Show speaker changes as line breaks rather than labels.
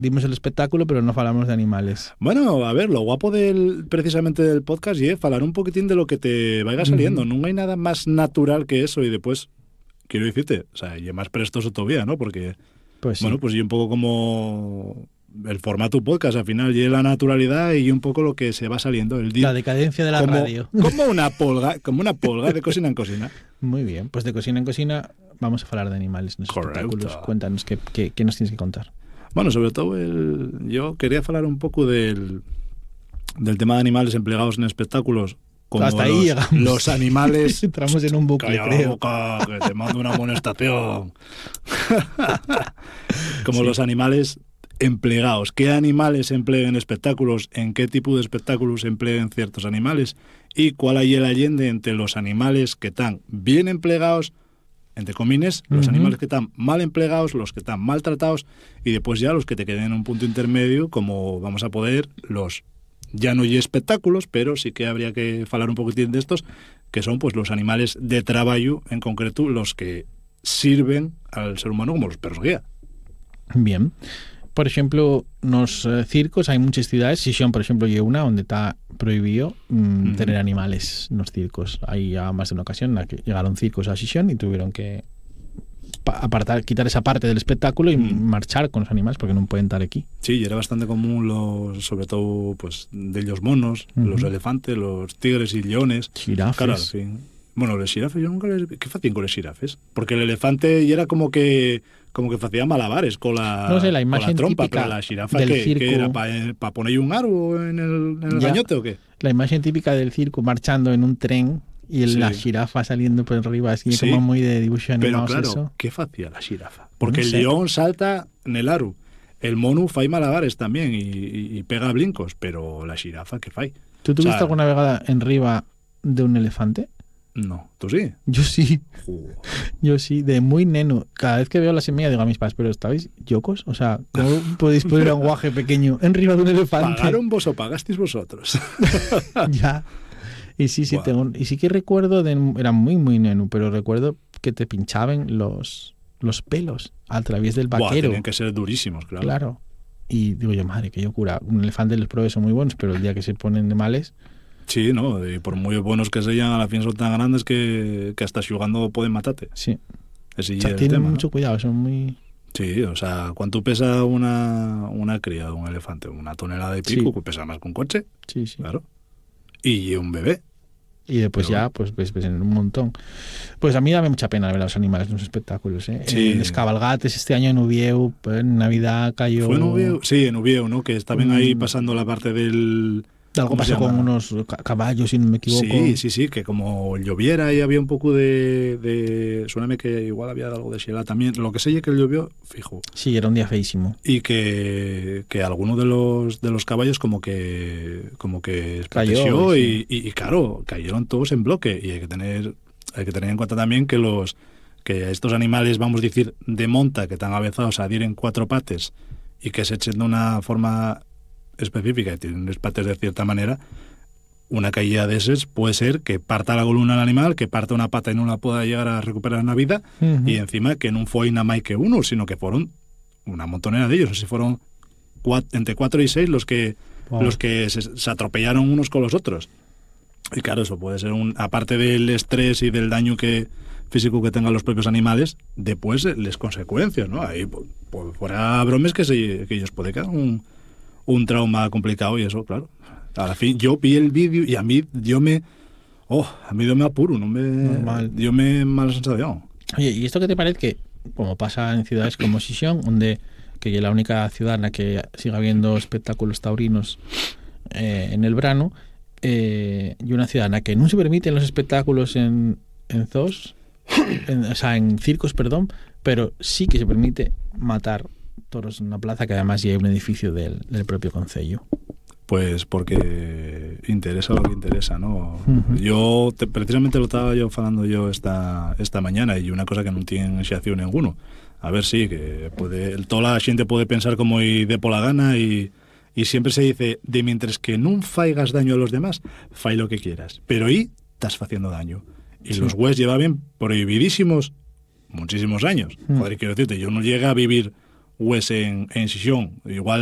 dimos el espectáculo, pero no falamos de animales.
Bueno, a ver, lo guapo precisamente del podcast y falar un poquitín de lo que te vaya saliendo. No hay nada más natural que eso y después, quiero decirte, o sea, y más prestoso todavía, ¿no? Porque,
Pues sí.
bueno, pues y un poco como el formato podcast, al final, y la naturalidad y un poco lo que se va saliendo.
La decadencia de la radio.
Como una polga de cocina en cocina.
Muy bien, pues de cocina en cocina vamos a hablar de animales en los espectáculos. Cuéntanos, ¿qué nos tienes que contar?
Bueno, sobre todo yo quería hablar un poco del tema de animales empleados en espectáculos. Como
hasta ahí llegamos.
Los animales...
Entramos en un bucle, creo.
Boca, que te mando una amonestación. Como los animales empleados. ¿Qué animales se emplean en espectáculos? ¿En qué tipo de espectáculos se emplean ciertos animales? ¿Y cuál hay el allende entre los animales que están bien empleados, entre comines, los animales que están mal empleados, los que están maltratados, y después ya los que te queden en un punto intermedio, como vamos a poder, ya no hay espectáculos, pero sí que habría que hablar un poquitín de estos, que son pues los animales de trabajo, en concreto, los que sirven al ser humano como los perros guía.
Bien. Por ejemplo, nos circos, hay muchas ciudades, Xixón, por ejemplo, hay una donde está prohibido tener animales en los circos. Hay ya más de una ocasión en la que llegaron circos a Xixón y tuvieron que quitar esa parte del espectáculo y marchar con los animales porque no pueden estar aquí.
Sí, y era bastante común, sobre todo, pues, de los monos, los elefantes, los tigres y leones.
Jirafes.
Claro, al fin. Bueno, los jirafes, yo nunca ¿qué hacían con los jirafes? Porque el elefante y era como que hacía malabares con la,
no sé, la imagen
trompa,
típica
pero la jirafa
del
¿qué
circo,
era? ¿Para poner un aro en el gañote o qué?
La imagen típica del circo marchando en un tren y la jirafa saliendo por arriba, así como muy de dibujos animados.
Pero claro,
eso.
¿qué hacía la jirafa? Porque el león salta en el aro, el mono fai malabares también y pega blincos, pero la jirafa, ¿qué fai?
¿Tú tuviste alguna vegada en riba de un elefante?
No, ¿tú sí?
Yo sí. Yo sí, de muy neno. Cada vez que veo la semilla digo a mis padres, ¿pero estabais yocos? O sea, ¿cómo podéis poner un guaje pequeño en riba de un elefante?
¿Pagaron vos o pagasteis vosotros?
Ya. Y sí, y sí que recuerdo, era muy, muy neno, pero recuerdo que te pinchaban los pelos a través del vaquero.
Tenían que ser durísimos, claro.
Claro. Y digo yo, madre, que locura. Un elefante, los pruebes son muy buenos, pero el día que se ponen de males...
Sí, no, y por muy buenos que sean, a la fin son tan grandes que hasta jugando pueden matarte.
Sí.
Ese
o sea, tienen mucho cuidado, son muy...
Sí, o sea, ¿cuánto pesa una cría de un elefante? ¿1 tonelada y pico? Que pesa más que un coche.
Sí, sí.
Claro. Y un bebé.
Y después pues en un montón. Pues a mí dame mucha pena ver a los animales en los espectáculos, ¿eh?
Sí.
En los cabalgates este año en Uvieu, en Navidad cayó...
¿Fue en Uvieu? Sí, en Uvieu, ¿no? Que estaban ahí pasando la parte del...
Algo pasó con unos caballos, si no me equivoco.
Sí, que como lloviera y había un poco de... Suéname que igual había algo de xela también. Lo que sé es que llovió, fijo.
Sí, era un día feísimo.
Y que alguno de los caballos como que
cayó,
y claro, cayeron todos en bloque. Y hay que tener en cuenta también que estos animales, vamos a decir, de monta, que están avezados a ir en 4 patas y que se echen de una forma específica y tienen unas patas de cierta manera, una caída de esas puede ser que parta la columna del animal, que parta una pata y no la pueda llegar a recuperar en la vida, y encima que no fue nada más que uno, sino que fueron una montonera de ellos, así fueron entre 4 y 6 los que se atropellaron unos con los otros. Y claro, eso puede ser aparte del estrés y del daño físico que tengan los propios animales, después las consecuencias, ¿no? Ahí fuera bromes que ellos pueden quedar un trauma complicado y eso, claro. Al fin, yo vi el vídeo y a mí dio me apuro, dio me mala sensación.
Oye, ¿y esto qué te parece que, como pasa en ciudades como Xixón, donde que es la única ciudad en la que sigue habiendo espectáculos taurinos en el verano, y una ciudad en la que no se permiten los espectáculos en zoos, en circos, perdón, pero sí que se permite matar toros en una plaza que además ya hay un edificio del propio concello?
Pues porque interesa lo que interesa, ¿no? Yo precisamente lo estaba yo falando yo esta mañana, y una cosa que no tiene xeación ninguno. A ver, sí, que toda la gente puede pensar como y de pola gana, y siempre se dice, de mientras que no faigas daño a los demás, fai lo que quieras, pero ahí estás haciendo daño. Y los güeyes llevaban prohibidísimos muchísimos años. Joder, quiero decirte, yo no llegué a vivir hues en Xixón. Igual